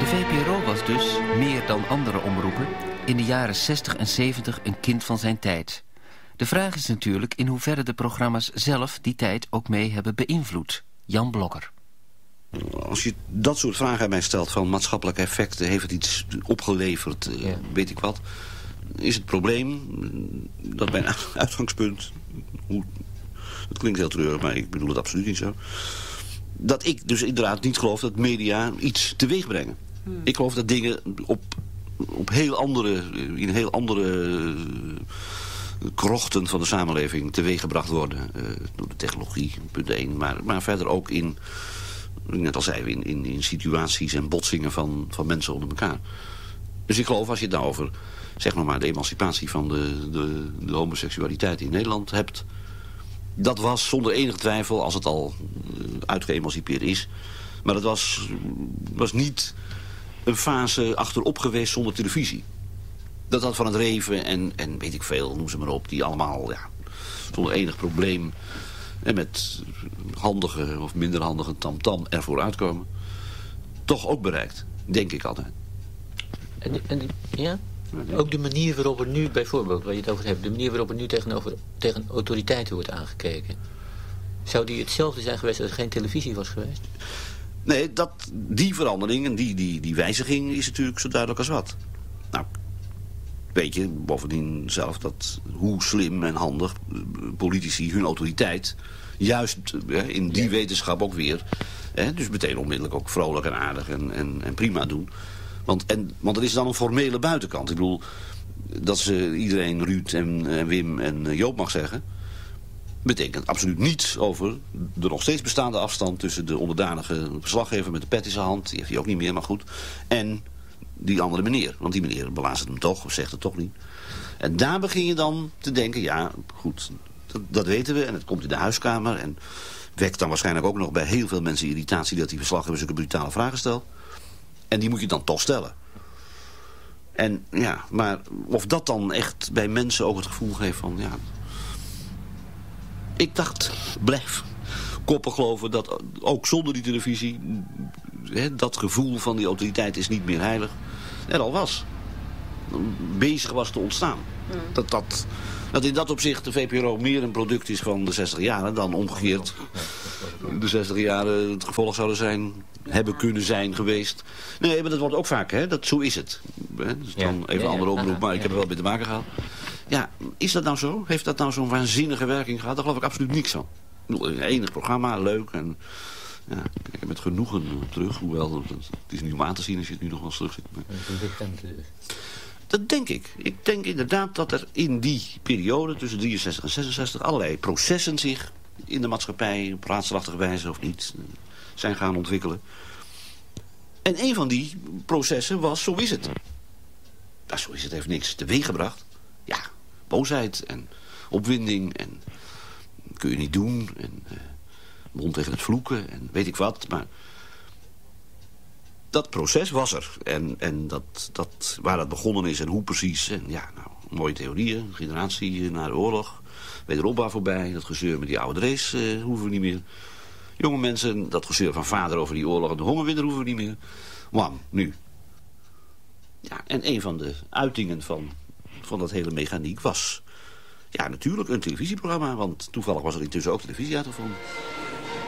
De VPRO was dus, meer dan andere omroepen, in de jaren 60 en 70 een kind van zijn tijd. De vraag is natuurlijk in hoeverre de programma's zelf die tijd ook mee hebben beïnvloed. Jan Blokker. Als je dat soort vragen aan mij stelt van maatschappelijke effecten, heeft het iets opgeleverd, weet ik wat, is het probleem dat mijn uitgangspunt, het klinkt heel treurig, maar ik bedoel het absoluut niet zo, dat ik dus inderdaad niet geloof dat media iets teweeg brengen. Ik geloof dat dingen in heel andere krochten van de samenleving teweeggebracht worden door de technologie, punt 1, maar verder ook in, net al zei, in situaties en botsingen van mensen onder elkaar. Dus ik geloof, als je het nou over, zeg maar de emancipatie van de homoseksualiteit in Nederland hebt, dat was zonder enige twijfel, als het al uitgeëmancipeerd is, maar dat was niet een fase achterop geweest zonder televisie. Dat had van het Reven en weet ik veel, noem ze maar op, die allemaal zonder enig probleem en met handige of minder handige tamtam ervoor uitkomen, toch ook bereikt, denk ik altijd. Ja? Ook de manier waarop er nu, bijvoorbeeld, waar je het over hebt, de manier waarop er nu tegen autoriteiten wordt aangekeken. Zou die hetzelfde zijn geweest als er geen televisie was geweest? Nee, die verandering en die wijziging is natuurlijk zo duidelijk als wat. Nou, weet je bovendien zelf dat hoe slim en handig politici hun autoriteit juist in die wetenschap ook weer, dus meteen onmiddellijk ook vrolijk en aardig en prima doen. Want er is dan een formele buitenkant. Ik bedoel, dat ze iedereen Ruud en Wim en Joop mag zeggen, betekent absoluut niets over de nog steeds bestaande afstand tussen de onderdanige verslaggever met de pet in zijn hand, die heeft hij ook niet meer, maar goed, en die andere meneer. Want die meneer belazert hem toch, of zegt het toch niet. En daar begin je dan te denken, ja, goed, dat weten we en het komt in de huiskamer en wekt dan waarschijnlijk ook nog bij heel veel mensen irritatie dat die verslaggever zulke brutale vragen stelt. En die moet je dan toch stellen. En ja, maar of dat dan echt bij mensen ook het gevoel geeft van, ja, ik dacht, blijf koppen geloven dat ook zonder die televisie, dat gevoel van die autoriteit is niet meer heilig, er al was. Bezig was te ontstaan. Dat in dat opzicht de VPRO meer een product is van de 60 jaren dan omgekeerd de 60 jaren het gevolg zouden hebben kunnen zijn geweest. Nee, maar dat wordt ook vaak, zo is het. Dus dan even een andere oproep, maar ik heb er wel mee te maken gehad. Ja, is dat nou zo? Heeft dat nou zo'n waanzinnige werking gehad? Daar geloof ik absoluut niks van. Een enig programma, leuk en ja, ik heb met genoegen terug, hoewel het is niet om aan te zien als je het nu nog wel eens terug ziet. Dat denk ik. Ik denk inderdaad dat er in die periode tussen 63 en 66 allerlei processen zich in de maatschappij op raadselachtige wijze of niet zijn gaan ontwikkelen. En een van die processen was, zo is het. Nou, zo is het, heeft niks teweeggebracht. Ja, boosheid en opwinding en kun je niet doen en mond tegen het vloeken en weet ik wat, maar dat proces was er. En dat, waar dat begonnen is en hoe precies. En ja, nou, mooie theorieën. Generatie na de oorlog. Wederopbouw voorbij. Dat gezeur met die oude Drees hoeven we niet meer. Jonge mensen, dat gezeur van vader over die oorlog en de hongerwinter hoeven we niet meer. Wam, nu. Ja, en een van de uitingen van dat hele mechaniek was, ja, natuurlijk een televisieprogramma. Want toevallig was er intussen ook televisie uitgevonden.